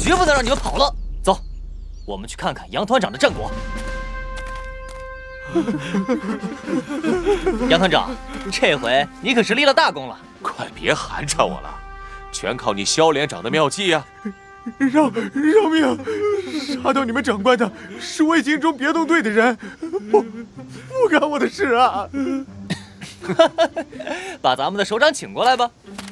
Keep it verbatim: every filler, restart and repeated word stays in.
绝不能让你们跑了。走，我们去看看杨团长的战果。杨团长，这回你可是立了大功了。 快别寒碜我了，全靠你萧连长的妙计呀！ 饶饶命！杀掉你们长官的是卫青中别动队的人，不不干我的事啊！ 把咱们的首长请过来吧。